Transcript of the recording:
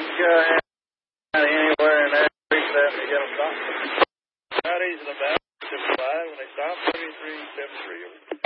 Anywhere in there, reach that to get them stopped. Not easy about. When they stop, 7373.